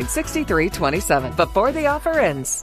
6327 before the offer ends.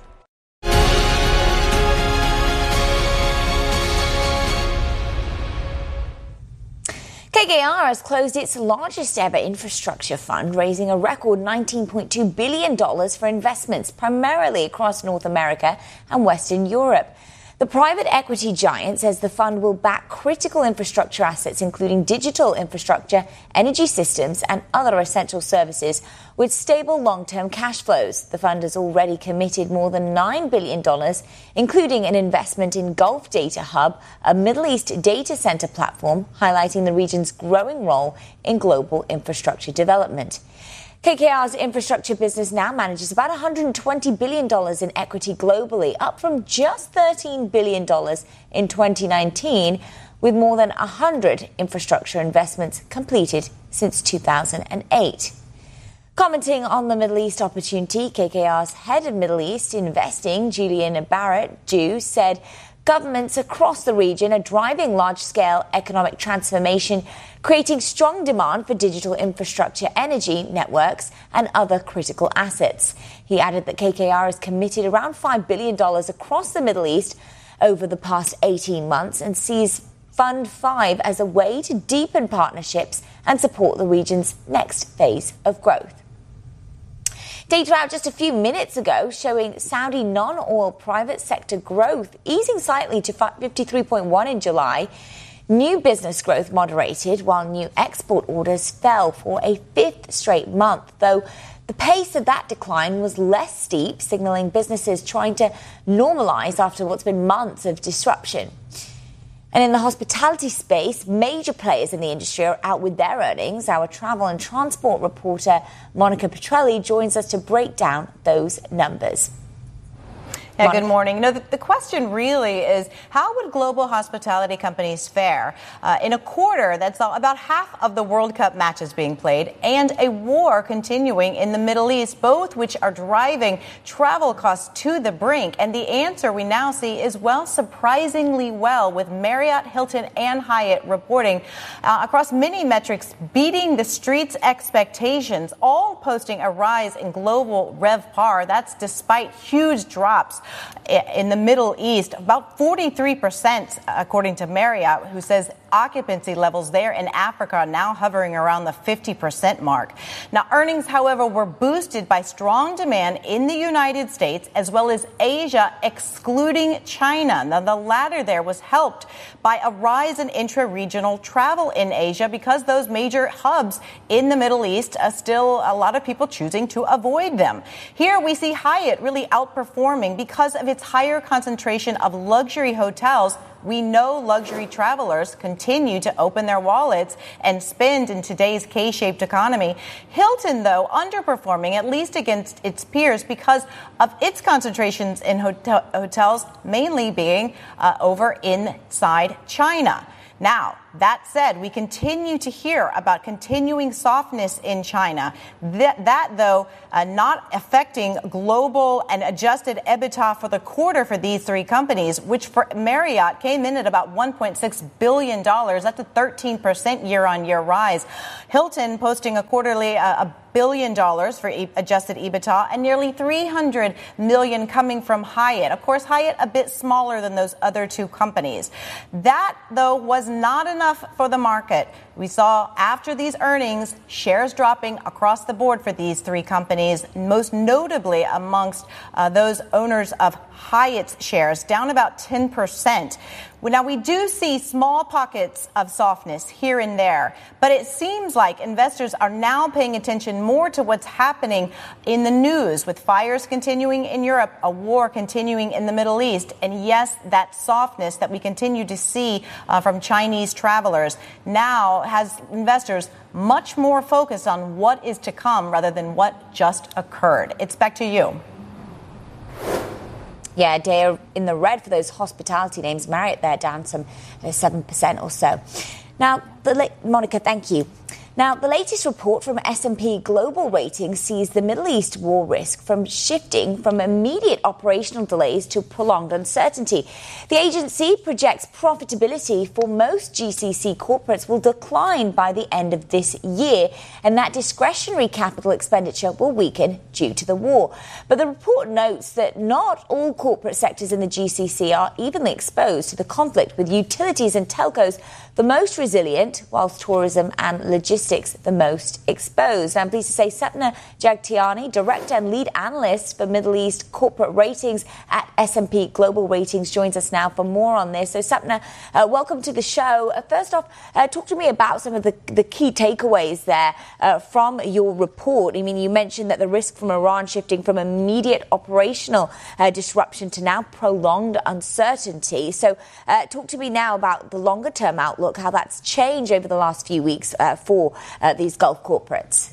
KKR has closed its largest ever infrastructure fund, raising a record $19.2 billion for investments, primarily across North America and Western Europe. The private equity giant says the fund will back critical infrastructure assets, including digital infrastructure, energy systems, and other essential services with stable long-term cash flows. The fund has already committed more than $9 billion, including an investment in Gulf Data Hub, a Middle East data center platform, highlighting the region's growing role in global infrastructure development. KKR's infrastructure business now manages about $120 billion in equity globally, up from just $13 billion in 2019, with more than 100 infrastructure investments completed since 2008. Commenting on the Middle East opportunity, KKR's head of Middle East investing, Julian Barrett-Dew, said governments across the region are driving large-scale economic transformation, creating strong demand for digital infrastructure, energy networks, and other critical assets. He added that KKR has committed around $5 billion across the Middle East over the past 18 months and sees Fund 5 as a way to deepen partnerships and support the region's next phase of growth. Data out just a few minutes ago showing Saudi non-oil private sector growth easing slightly to 53.1 in July. New business growth moderated while new export orders fell for a fifth straight month, though the pace of that decline was less steep, signaling businesses trying to normalize after what's been months of disruption. And in the hospitality space, major players in the industry are out with their earnings. Our travel and transport reporter, Monica Petrelli, joins us to break down those numbers. Yeah, good morning. The question really is, how would global hospitality companies fare in a quarter that's about half of the World Cup matches being played and a war continuing in the Middle East, both which are driving travel costs to the brink? And the answer we now see is, well, surprisingly well, with Marriott, Hilton, and Hyatt reporting across many metrics beating the street's expectations, all posting a rise in global RevPAR. That's despite huge drops in the Middle East, about 43%, according to Marriott, who says occupancy levels there in Africa are now hovering around the 50% mark. Now, earnings, however, were boosted by strong demand in the United States as well as Asia, excluding China. Now, the latter there was helped by a rise in intra-regional travel in Asia because those major hubs in the Middle East are still a lot of people choosing to avoid them. Here we see Hyatt really outperforming because of its higher concentration of luxury hotels. We know luxury travelers continue to open their wallets and spend in today's K-shaped economy. Hilton, though, underperforming, at least against its peers, because of its concentrations in hotels, mainly being over inside China. Now, that said, we continue to hear about continuing softness in China. That though, not affecting global and adjusted EBITDA for the quarter for these three companies, which for Marriott came in at about $1.6 billion. That's a 13% year-on-year rise. Hilton posting a quarterly $1 billion for adjusted EBITDA and nearly $300 million coming from Hyatt. Of course, Hyatt a bit smaller than those other two companies. That, though, was not enough for the market. We saw after these earnings, shares dropping across the board for these three companies, most notably amongst those owners of Hyatt's shares, down about 10%. Now, we do see small pockets of softness here and there, but it seems like investors are now paying attention more to what's happening in the news, with fires continuing in Europe, a war continuing in the Middle East, and yes, that softness that we continue to see from Chinese travelers now has investors much more focused on what is to come rather than what just occurred. It's back to you. Yeah, they're in the red for those hospitality names. Marriott, they're down some 7% or so. Now, Monica, thank you. Now, the latest report from S&P Global Ratings sees the Middle East war risk from shifting from immediate operational delays to prolonged uncertainty. The agency projects profitability for most GCC corporates will decline by the end of this year, and that discretionary capital expenditure will weaken due to the war. But the report notes that not all corporate sectors in the GCC are evenly exposed to the conflict, with utilities and telcos the most resilient, whilst tourism and logistics the most exposed. I'm pleased to say Sapna Jagtiani, Director and Lead Analyst for Middle East Corporate Ratings at S&P Global Ratings, joins us now for more on this. So Sapna, welcome to the show. First off, talk to me about some of the key takeaways there from your report. I mean, you mentioned that the risk from Iran shifting from immediate operational disruption to now prolonged uncertainty. So talk to me now about the longer term outlook, how that's changed over the last few weeks for these Gulf corporates.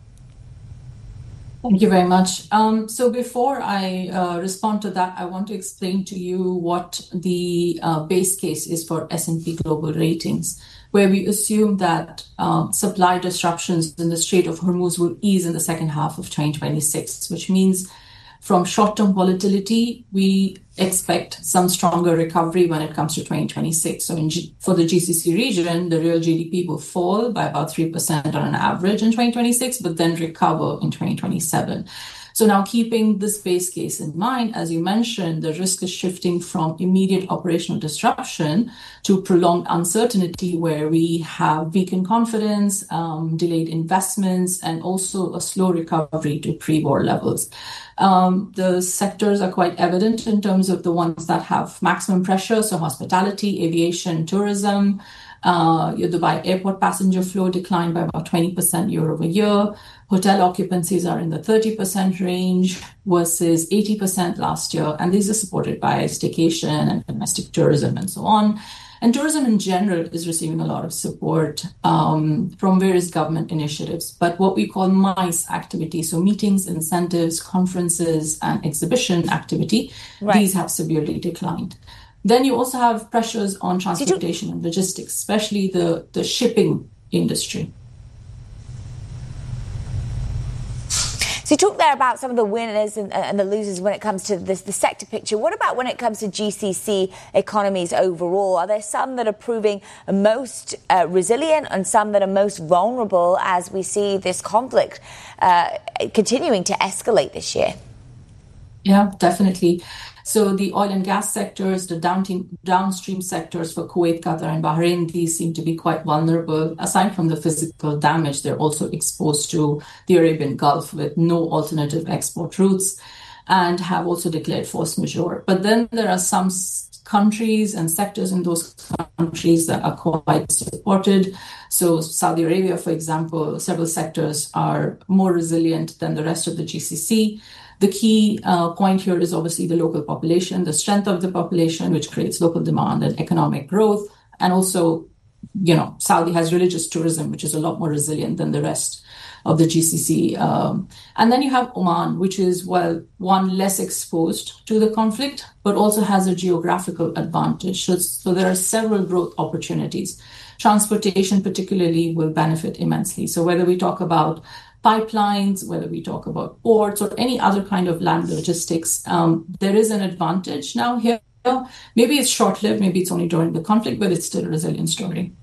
Thank you very much. So before I respond to that, I want to explain to you what the base case is for S&P Global Ratings, where we assume that supply disruptions in the Strait of Hormuz will ease in the second half of 2026, which means from short-term volatility, we expect some stronger recovery when it comes to 2026. So for the GCC region, the real GDP will fall by about 3% on an average in 2026, but then recover in 2027. So now, keeping this base case in mind, as you mentioned, the risk is shifting from immediate operational disruption to prolonged uncertainty, where we have weakened confidence, delayed investments, and also a slow recovery to pre-war levels. The sectors are quite evident in terms of the ones that have maximum pressure, so hospitality, aviation, tourism. Dubai airport passenger flow declined by about 20% year over year. Hotel occupancies are in the 30% range versus 80% last year. And these are supported by staycation and domestic tourism and so on. And tourism in general is receiving a lot of support from various government initiatives. But what we call MICE activity, so meetings, incentives, conferences, and exhibition activity, these have severely declined. Then you also have pressures on transportation and logistics, especially the shipping industry. So you talked there about some of the winners and the losers when it comes to the sector picture. What about when it comes to GCC economies overall? Are there some that are proving most resilient and some that are most vulnerable as we see this conflict continuing to escalate this year? Yeah, definitely. So the oil and gas sectors, the downstream sectors for Kuwait, Qatar, and Bahrain, these seem to be quite vulnerable. Aside from the physical damage, they're also exposed to the Arabian Gulf with no alternative export routes and have also declared force majeure. But then there are some countries and sectors in those countries that are quite supported. So Saudi Arabia, for example, several sectors are more resilient than the rest of the GCC. The key point here is obviously the local population, the strength of the population, which creates local demand and economic growth. And also, Saudi has religious tourism, which is a lot more resilient than the rest of the GCC. And then you have Oman, which is, one, less exposed to the conflict, but also has a geographical advantage. So there are several growth opportunities. Transportation particularly will benefit immensely. So whether we talk about pipelines, whether we talk about ports or any other kind of land logistics, there is an advantage now here. Maybe it's short-lived, maybe it's only during the conflict, but it's still a resilient story.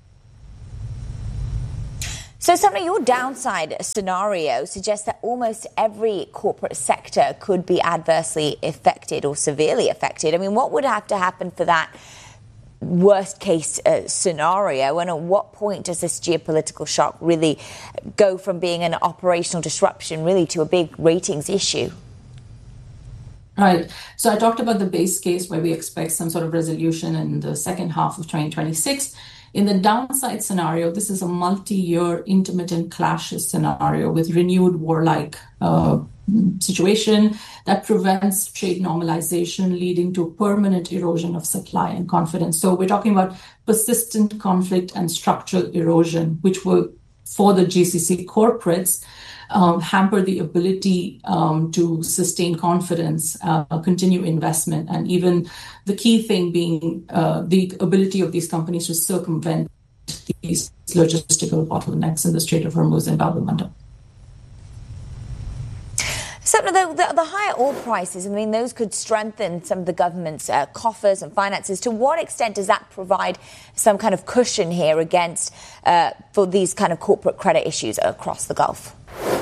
So, Sapna, your downside scenario suggests that almost every corporate sector could be adversely affected or severely affected. I mean, what would have to happen for that worst case scenario, and at what point does this geopolitical shock really go from being an operational disruption really to a big ratings issue? Right. So I talked about the base case where we expect some sort of resolution in the second half of 2026. In the downside scenario, this is a multi-year intermittent clashes scenario with renewed warlike situation that prevents trade normalization, leading to permanent erosion of supply and confidence. So we're talking about persistent conflict and structural erosion, which will, for the GCC corporates, hamper the ability to sustain confidence, continue investment, and even the key thing being the ability of these companies to circumvent these logistical bottlenecks in the Strait of Hormuz and Bab el-Mandeb. So the higher oil prices, I mean, those could strengthen some of the government's coffers and finances. To what extent does that provide some kind of cushion here against for these kind of corporate credit issues across the Gulf?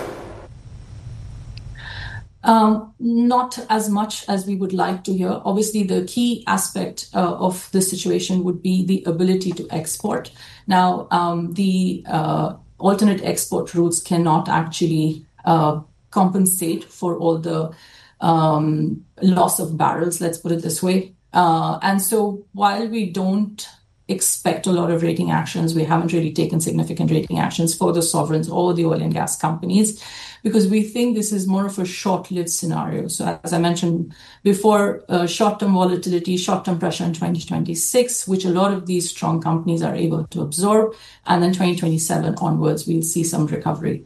Not as much as we would like to hear. Obviously, the key aspect of the situation would be the ability to export. Now, the alternate export routes cannot actually compensate for all the loss of barrels, let's put it this way. And so while we don't expect a lot of rating actions, we haven't really taken significant rating actions for the sovereigns or the oil and gas companies, because we think this is more of a short-lived scenario. So as I mentioned before, short-term volatility, short-term pressure in 2026, which a lot of these strong companies are able to absorb. And then 2027 onwards, we'll see some recovery.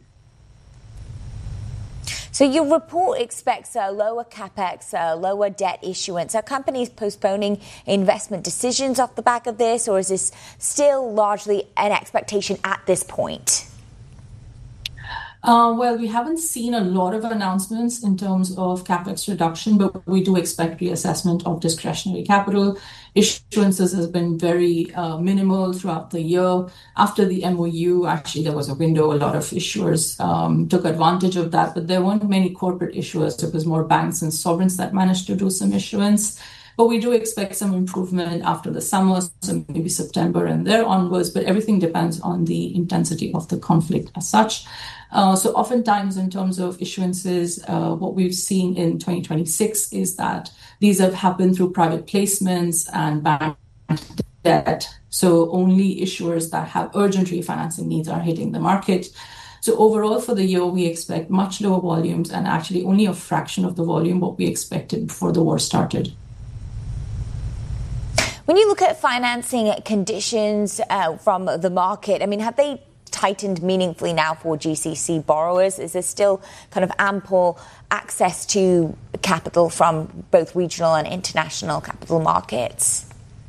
So your report expects a lower capex, lower debt issuance. Are companies postponing investment decisions off the back of this, or is this still largely an expectation at this point? Well, we haven't seen a lot of announcements in terms of capex reduction, but we do expect reassessment of discretionary capital. Issuances has been very minimal throughout the year. After the MOU, actually, there was a window. A lot of issuers took advantage of that, but there weren't many corporate issuers. It was more banks and sovereigns that managed to do some issuance. But we do expect some improvement after the summer, so maybe September and there onwards, but everything depends on the intensity of the conflict as such. So oftentimes in terms of issuances, what we've seen in 2026 is that these have happened through private placements and bank debt. So only issuers that have urgent refinancing needs are hitting the market. So overall for the year, we expect much lower volumes and actually only a fraction of the volume what we expected before the war started. When you look at financing conditions from the market, I mean, have they tightened meaningfully now for GCC borrowers? Is there still kind of ample access to capital from both regional and international capital markets?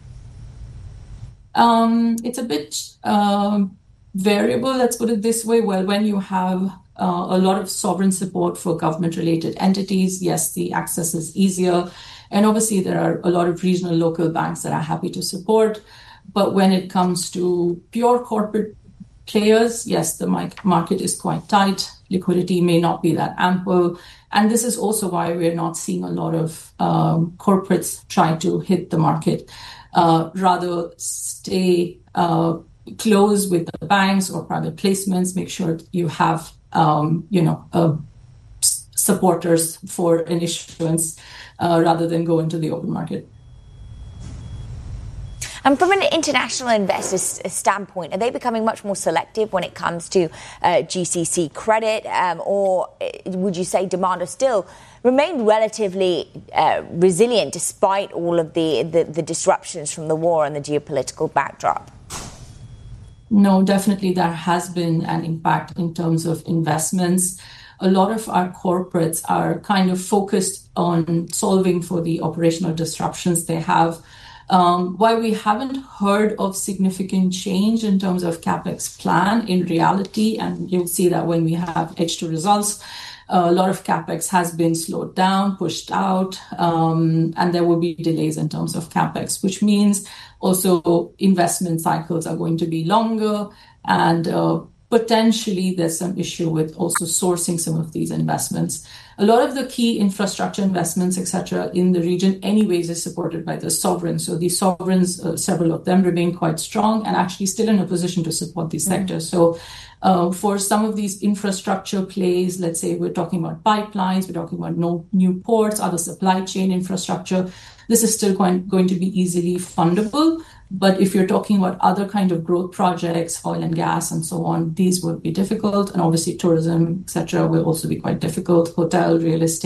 It's a bit variable, let's put it this way. Well, when you have a lot of sovereign support for government-related entities, yes, the access is easier. And obviously, there are a lot of regional local banks that are happy to support. But when it comes to pure corporate players, yes, the market is quite tight. Liquidity may not be that ample. And this is also why we're not seeing a lot of corporates try to hit the market. Rather, stay close with the banks or private placements. Make sure you have, supporters for an issuance rather than go into the open market. And from an international investor standpoint, are they becoming much more selective when it comes to GCC credit? Or would you say demand has still remained relatively resilient despite all of the disruptions from the war and the geopolitical backdrop? No, definitely there has been an impact in terms of investments. A lot of our corporates are kind of focused on solving for the operational disruptions they have. While we haven't heard of significant change in terms of CapEx plan in reality, and you'll see that when we have H2 results, a lot of CapEx has been slowed down, pushed out, and there will be delays in terms of CapEx, which means also investment cycles are going to be longer, and potentially there's some issue with also sourcing some of these investments. A lot of the key infrastructure investments, etc., in the region anyways is supported by the sovereigns. So these sovereigns, several of them remain quite strong and actually still in a position to support these sectors. So for some of these infrastructure plays, let's say we're talking about pipelines, we're talking about new ports, other supply chain infrastructure, this is still going to be easily fundable. But if you're talking about other kind of growth projects, oil and gas and so on, these would be difficult. And obviously tourism, etc., will also be quite difficult. Hotel, real estate.